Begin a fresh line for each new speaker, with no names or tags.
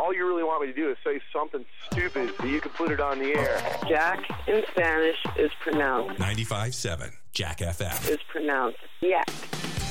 all you really want me to do is say something stupid so you can put it on the air.
Jack in Spanish is pronounced
95.7 Jack FM.
is pronounced yak.